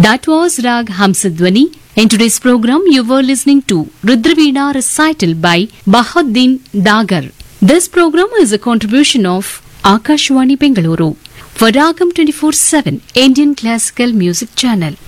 That was Rag Hamsadwani. In today's program, you were listening to Rudraveena recital by Bahuddin Dagar. This program is a contribution of Akashwani Bengaluru for Ragam 24/7 Indian Classical Music Channel.